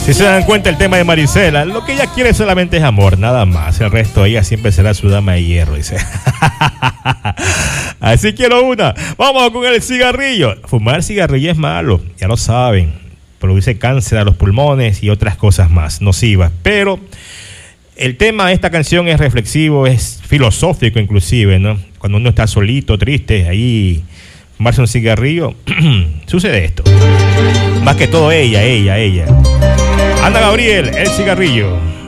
Si se dan cuenta, el tema de Marisela, lo que ella quiere solamente es amor, nada más. El resto, ella siempre será su dama de hierro, dice. Así quiero una. Vamos con el cigarrillo. Fumar cigarrillo es malo, ya lo saben. Produce cáncer a los pulmones y otras cosas más nocivas. Pero el tema de esta canción es reflexivo, es filosófico inclusive, ¿no? Cuando uno está solito, triste, ahí fumarse un cigarrillo, sucede esto. Más que todo ella. Ana Gabriel, el cigarrillo.